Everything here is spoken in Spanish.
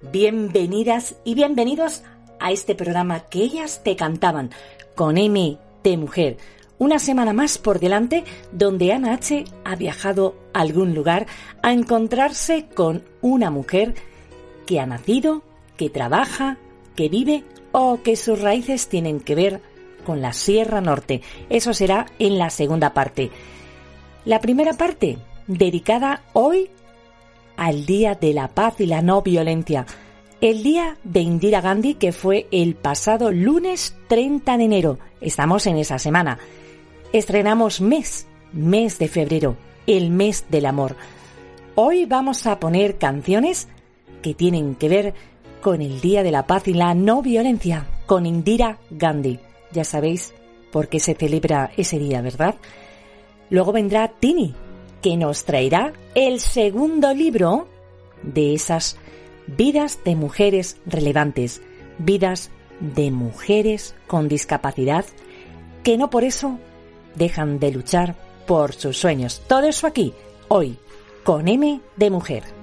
Bienvenidas y bienvenidos a este programa que ellas te cantaban, con M de mujer. Una semana más por delante donde Ana H. ha viajado a algún lugar a encontrarse con una mujer que ha nacido, que trabaja, que vive o que sus raíces tienen que ver con la Sierra Norte. Eso será en la segunda parte. La primera parte, dedicada hoy al Día de la Paz y la No Violencia, el día de Indira Gandhi, que fue el pasado lunes 30 de enero. Estamos en esa semana. Estrenamos mes de febrero, el mes del amor. Hoy vamos a poner canciones que tienen que ver con el Día de la Paz y la No Violencia, con Indira Gandhi. Ya sabéis por qué se celebra ese día, ¿verdad? Luego vendrá Tini, que nos traerá el segundo libro de esas vidas de mujeres relevantes, vidas de mujeres con discapacidad que no por eso dejan de luchar por sus sueños. Todo eso aquí, hoy, con M de mujer.